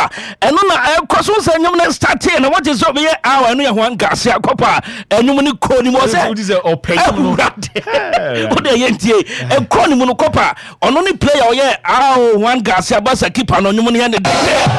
eno na ekoso se nyum na start na what is up here hour eno ya Juan Garcia kopa enum ni ko ni mo se open no o de yentie e ko ni mu no kopa ono ni player o ye Juan Garcia basa keeper no nyum ni ya ne